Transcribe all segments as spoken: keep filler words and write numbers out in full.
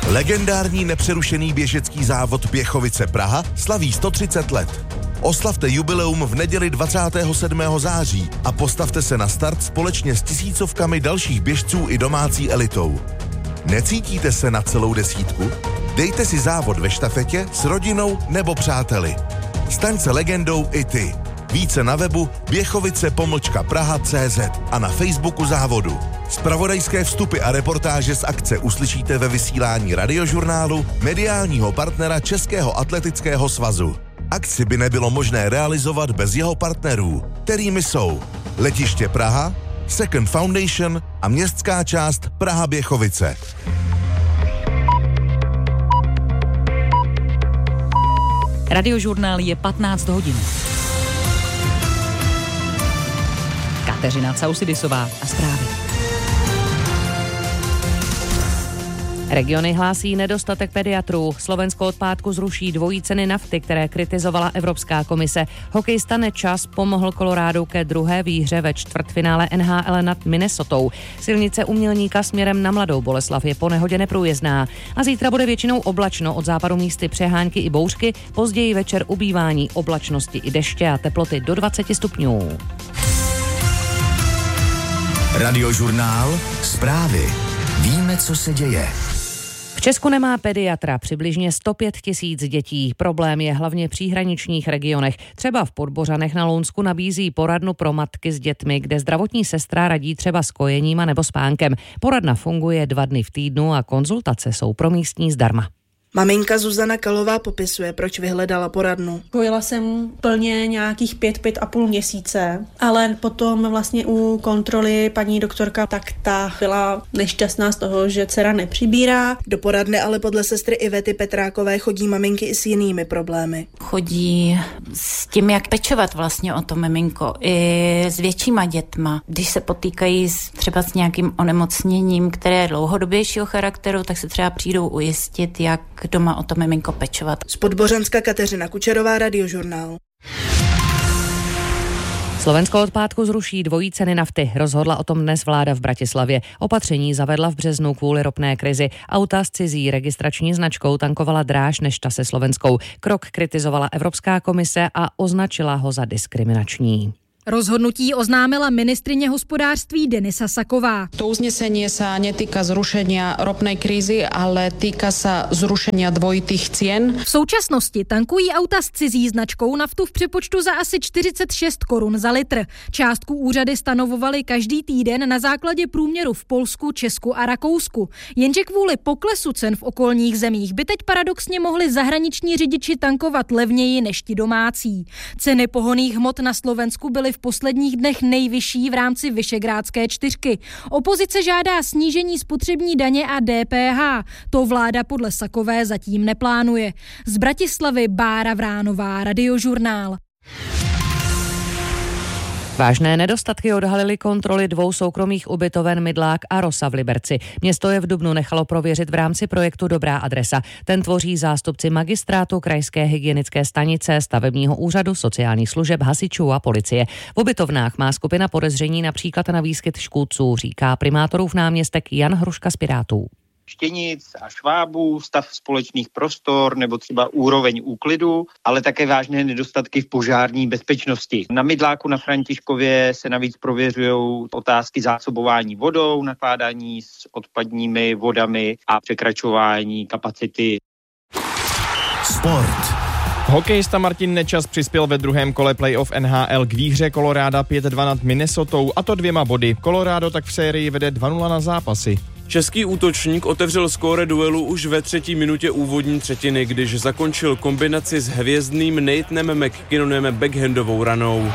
Legendární nepřerušený běžecký závod Běchovice Praha slaví sto třicet let. Oslavte jubileum v neděli dvacátého sedmého září a postavte se na start společně s tisícovkami dalších běžců i domácí elitou. Necítíte se na celou desítku? Dejte si závod ve štafetě s rodinou nebo přáteli. Staň se legendou i ty. Více na webu běchovice pomlčka praha tečka cé zet a na Facebooku závodu. Zpravodajské vstupy a reportáže z akce uslyšíte ve vysílání Radiožurnálu, mediálního partnera Českého atletického svazu. Akci by nebylo možné realizovat bez jeho partnerů, kterými jsou Letiště Praha, Second Foundation a městská část Praha Běchovice. Radiožurnál je patnáct hodin. Kateřina Causidisová a zprávy. Regiony hlásí nedostatek pediatrů. Slovensko od pátku zruší dvojí ceny nafty, které kritizovala Evropská komise. Hokejista Nečas pomohl Kolorádu ke druhé výhře ve čtvrtfinále N H L nad Minnesotou. Silnice Umělníka směrem na Mladou Boleslav je po nehodě neprůjezdná. A zítra bude většinou oblačno, od západu místy přehánky i bouřky, později večer ubývání oblačnosti i deště a teploty do dvacet stupňů. Radiožurnál, zprávy. Víme, co se děje. V Česku nemá pediatra přibližně sto pět tisíc dětí. Problém je hlavně v příhraničních regionech. Třeba v Podbořanech na Lounsku nabízí poradnu pro matky s dětmi, kde zdravotní sestra radí třeba s kojením a nebo spánkem. Poradna funguje dva dny v týdnu a konzultace jsou pro místní zdarma. Maminka Zuzana Kalová popisuje, proč vyhledala poradnu. Kojila jsem plně nějakých pět, pět a půl měsíce, ale potom vlastně u kontroly paní doktorka, tak ta byla nešťastná z toho, že dcera nepřibírá. Do poradny ale podle sestry Ivety Petrákové chodí maminky i s jinými problémy. Chodí s tím, jak pečovat vlastně o to miminko, i s většíma dětma. Když se potýkají s, třeba s nějakým onemocněním, které je dlouhodobějšího charakteru, tak se třeba přijdou ujistit, jak doma o to miminko pečovat. Z Podbořanska Kateřina Kučerová, Radiožurnál. Slovensko od pátku zruší dvojí ceny nafty. Rozhodla o tom dnes vláda v Bratislavě. Opatření zavedla v březnu kvůli ropné krizi. Auta s cizí registrační značkou tankovala dráž než ta se slovenskou. Krok kritizovala Evropská komise a označila ho za diskriminační. Rozhodnutí oznámila ministryně hospodářství Denisa Saková. To uznesenie sa netýka zrušenia ropnej krízy, ale týka sa zrušenia dvojitých cien. V současnosti tankují auta s cizí značkou naftu v přepočtu za asi čtyřicet šest korun za litr. Částku úřady stanovovaly každý týden na základě průměru v Polsku, Česku a Rakousku. Jenže kvůli poklesu cen v okolních zemích by teď paradoxně mohli zahraniční řidiči tankovat levněji než ti domácí. Ceny pohonných hmot na Slovensku byly v posledních dnech nejvyšší v rámci Visegrádské čtyřky. Opozice žádá snížení spotřební daně a D P H. To vláda podle Sakové zatím neplánuje. Z Bratislavy Bára Vránová, Radiožurnál. Vážné nedostatky odhalily kontroly dvou soukromých ubytoven Mydlák a Rosa v Liberci. Město je v dubnu nechalo prověřit v rámci projektu Dobrá adresa. Ten tvoří zástupci magistrátu, krajské hygienické stanice, stavebního úřadu, sociálních služeb, hasičů a policie. V ubytovnách má skupina podezření například na výskyt škůdců, říká primátorův náměstek Jan Hruška z Pirátů. Štěnic a švábů, stav společných prostor nebo třeba úroveň úklidu, ale také vážné nedostatky v požární bezpečnosti. Na Mydláku na Františkově se navíc prověřují otázky zásobování vodou, nakládání s odpadními vodami a překračování kapacity. Sport. Hokejista Martin Nečas přispěl ve druhém kole playoff N H L k výhře Koloráda pět dva nad Minnesotou, a to dvěma body. Colorado tak v sérii vede dva nula na zápasy. Český útočník otevřel skóre duelu už ve třetí minutě úvodní třetiny, když zakončil kombinaci s hvězdným Nathanem McKinnonem backhandovou ranou.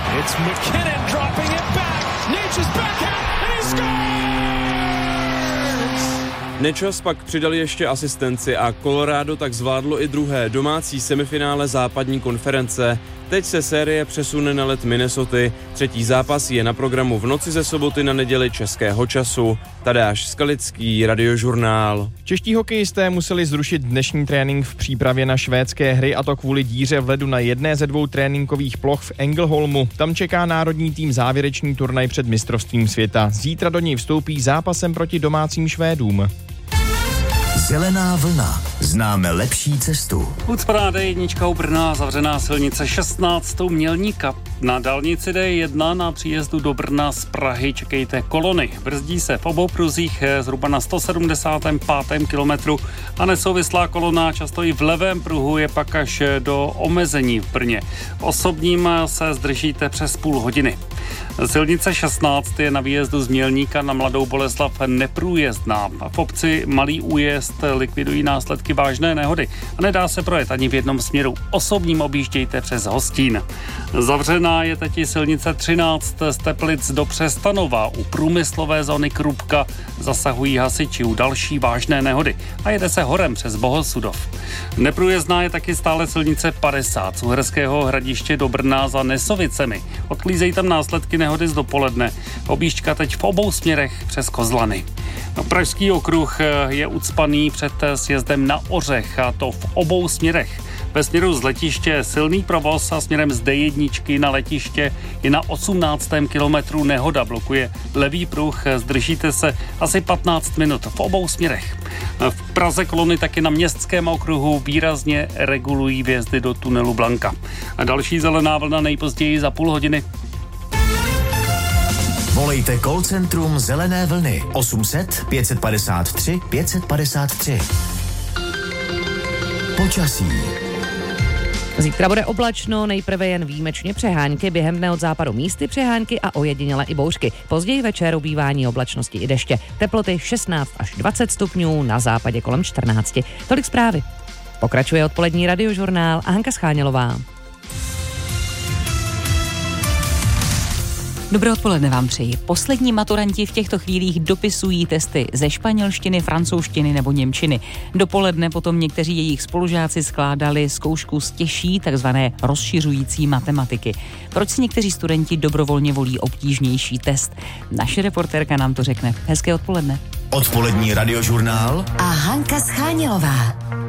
Nečas pak přidal ještě asistenci a Colorado tak zvládlo i druhé domácí semifinále západní konference. Teď se série přesune na let Minnesoty. Třetí zápas je na programu v noci ze soboty na neděli českého času. Tadeáš Skalický, Radiožurnál. Čeští hokejisté museli zrušit dnešní trénink v přípravě na švédské hry, a to kvůli díře v ledu na jedné ze dvou tréninkových ploch v Ängelholmu. Tam čeká národní tým závěrečný turnaj před mistrovstvím světa. Zítra do něj vstoupí zápasem proti domácím Švédům. Zelená vlna. Známe lepší cestu. Ucpaná D jedna u Brna, zavřená silnice šestnáct u Mělníka. Na dálnici D jedna na příjezdu do Brna z Prahy čekejte kolony. Brzdí se v obou pruzích zhruba na sto sedmdesátém pátém kilometru a nesouvislá kolona často i v levém pruhu je pak až do omezení v Brně. V osobním se zdržíte přes půl hodiny. Silnice šestnáct je na výjezdu z Mělníka na Mladou Boleslav neprůjezdná. V obci Malý Újezd likvidují následky vážné nehody a nedá se projet ani v jednom směru. Osobním objíždějte přes Hostín. Zavřená je teď silnice třináct z Teplic do Přestanova. U průmyslové zóny Krupka zasahují hasiči u další vážné nehody a jede se horem přes Bohosudov. Neprůjezdná je taky stále silnice padesát z Uherského Hradiště do Brna za Nesovicemi. Odklízejí tam následky nehody z dopoledne. Objížďka teď v obou směrech přes Kozlany. Pražský okruh je ucpaný před sjezdem na Ořech, a to v obou směrech. Ve směru z letiště silný provoz a směrem z D jedna na letiště je na osmnáctém kilometru nehoda. Blokuje levý pruh, zdržíte se asi patnáct minut v obou směrech. V Praze kolony taky na městském okruhu výrazně regulují vjezdy do tunelu Blanka. A další zelená vlna nejpozději za půl hodiny. Volejte call centrum Zelené vlny osm set pět padesát tři pět padesát tři. Počasí. Zítra bude oblačno, nejprve jen výjimečně přehánky, během dne od západu místy přehánky a ojediněle i bouřky. Později večer ubývání oblačnosti i deště. Teploty šestnáct až dvacet stupňů, na západě kolem čtrnáct. Tolik zprávy. Pokračuje odpolední radiožurnál a Hanka Schánělová. Dobré odpoledne vám přeji. Poslední maturanti v těchto chvílích dopisují testy ze španělštiny, francouzštiny nebo němčiny. Dopoledne potom někteří jejich spolužáci skládali zkoušku z těžší, takzvané rozšiřující matematiky. Proč si někteří studenti dobrovolně volí obtížnější test? Naše reportérka nám to řekne. Hezké odpoledne. Odpolední radiožurnál a Hanka Schánělová.